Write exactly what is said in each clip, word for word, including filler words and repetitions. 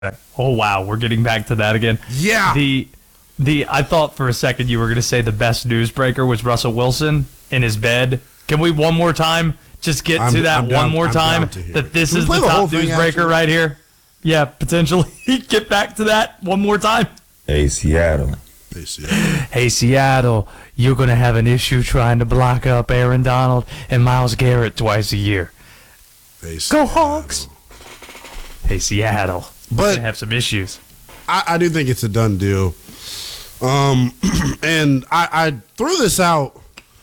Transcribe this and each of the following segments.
Oh wow, we're getting back to that again. Yeah. The the I thought for a second you were going to say the best newsbreaker was Russell Wilson in his bed. Can we one more time just get I'm, to that I'm one down, more I'm time that this is the, the top newsbreaker right here? Yeah, potentially. Get back to that one more time. Hey, Seattle. Hey, Seattle. Hey, Seattle, you're going to have an issue trying to block up Aaron Donald and Myles Garrett twice a year. Hey, Go Hawks. Hey, Seattle. But have some issues. I, I do think it's a done deal. Um, and I, I threw this out,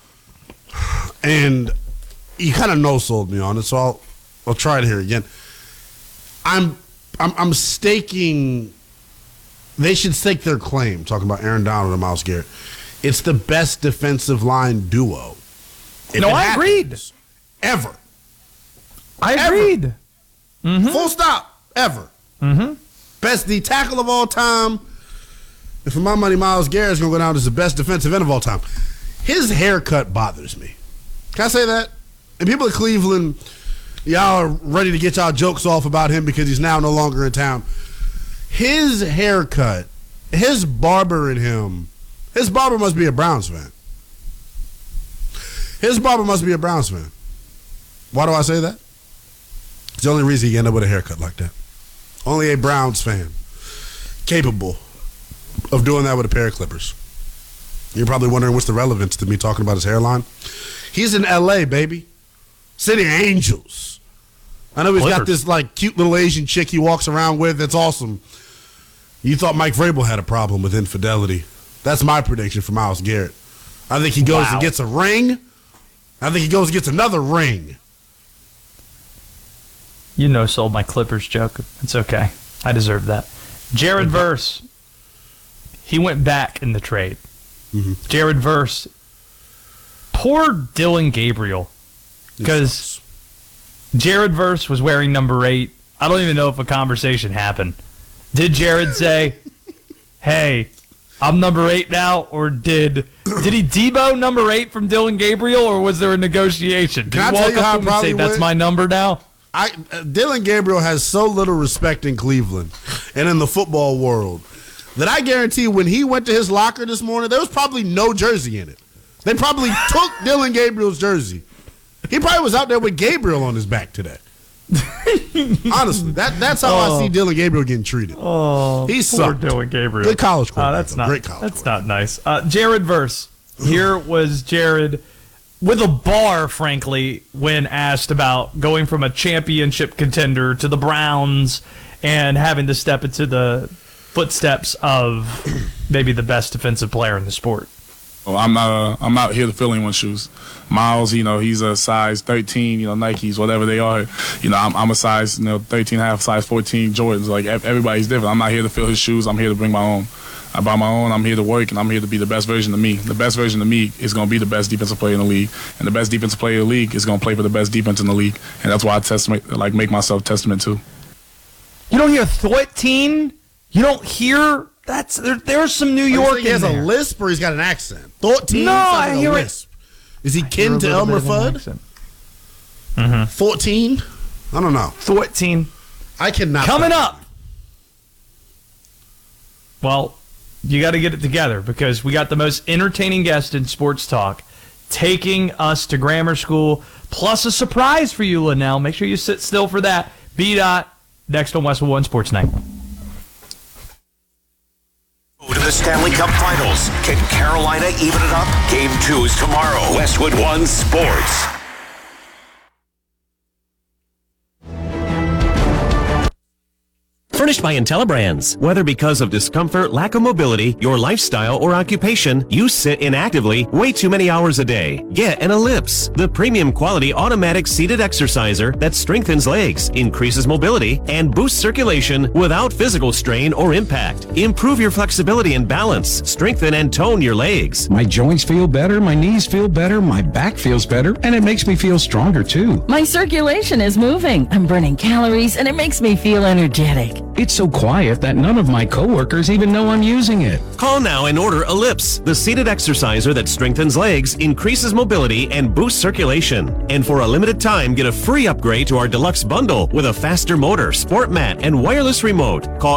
and you kind of no-sold me on it, so I'll I'll try it here again. I'm I'm I'm staking. They should stake their claim. Talking about Aaron Donald and Myles Garrett, it's the best defensive line duo. If no, it I happens, agreed. Ever. I Ever. agreed. Mm-hmm. Full stop. Ever. Mm-hmm. Best D tackle of all time. And for my money, Myles Garrett's going to go down as the best defensive end of all time. His haircut bothers me. Can I say that? And people in Cleveland, y'all are ready to get y'all jokes off about him because he's now no longer in town. His haircut, his barber and him, his barber must be a Browns fan. His barber must be a Browns fan. Why do I say that? It's the only reason he ended up with a haircut like that. Only a Browns fan capable of doing that with a pair of clippers. You're probably wondering what's the relevance to me talking about his hairline. He's in L A, baby. City of Angels. I know he's Clippers. got this like cute little Asian chick he walks around with. That's awesome. You thought Mike Vrabel had a problem with infidelity. That's my prediction for Myles Garrett. I think he goes Wow. and gets a ring. I think he goes and gets another ring. You know, sold my Clippers joke. It's okay. I deserve that. Jared Verse. He went back in the trade. Mm-hmm. Jared Verse. Poor Dylan Gabriel. Because Jared Verse was wearing number eight. I don't even know if a conversation happened. Did Jared say, hey, I'm number eight now? Or did did he Debo number eight from Dylan Gabriel? Or was there a negotiation? Did Can he I tell walk you how up it to him and say, probably that's went? my number now? I uh, Dylan Gabriel has so little respect in Cleveland and in the football world that I guarantee when he went to his locker this morning, there was probably no jersey in it. They probably took Dylan Gabriel's jersey. He probably was out there with Gabriel on his back today. Honestly, that that's how Oh. I see Dylan Gabriel getting treated. Oh, He poor sucked. Dylan Gabriel. Good college Uh, quarterback. that's though. not Great college That's quarterback. not nice. Uh, Jared Verse. Here was Jared with a bar, frankly, when asked about going from a championship contender to the Browns and having to step into the footsteps of maybe the best defensive player in the sport. Well, I'm not. Uh, I'm out here to fill anyone's shoes. Miles, you know, he's a size thirteen. You know, Nikes, whatever they are. You know, I'm, I'm a size, you know, thirteen and a half, size fourteen Jordans. Like ev- everybody's different. I'm not here to fill his shoes. I'm here to bring my own. I buy my own. I'm here to work, and I'm here to be the best version of me. The best version of me is going to be the best defensive player in the league, and the best defensive player in the league is going to play for the best defense in the league, and that's why I testament, like, make myself testament to. You don't hear thirteen? You don't hear? That's there, There's some New York He has in a there. lisp or he's got an accent. fourteen No, sounds I like a hear it. lisp. Is he Hear kin a to little Elmer bit of an Fudd? accent. Mm-hmm. fourteen? I don't know. thirteen. I cannot. Coming find up. Well, you got to get it together because we got the most entertaining guest in sports talk taking us to grammar school, plus a surprise for you, Linnell. Make sure you sit still for that. B-Dot, next on Westwood One Sports Night. To the Stanley Cup Finals. Can Carolina even it up? Game two is tomorrow. Westwood One Sports. Furnished by IntelliBrands. Whether because of discomfort, lack of mobility, your lifestyle, or occupation, you sit inactively way too many hours a day. Get an Ellipse, the premium quality automatic seated exerciser that strengthens legs, increases mobility, and boosts circulation without physical strain or impact. Improve your flexibility and balance, strengthen and tone your legs. My joints feel better, my knees feel better, my back feels better, and it makes me feel stronger too. My circulation is moving. I'm burning calories, and it makes me feel energetic. It's so quiet that none of my coworkers even know I'm using it. Call now and order Ellipse, the seated exerciser that strengthens legs, increases mobility, and boosts circulation. And for a limited time, get a free upgrade to our deluxe bundle with a faster motor, sport mat, and wireless remote. Call